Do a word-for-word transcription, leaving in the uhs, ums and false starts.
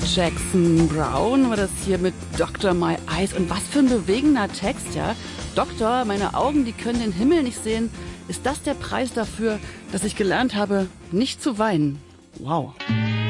Jackson Brown war das hier mit Doktor My Eyes. Und was für ein bewegender Text, ja? Doktor, meine Augen, die können den Himmel nicht sehen. Ist das der Preis dafür, dass ich gelernt habe, nicht zu weinen? Wow.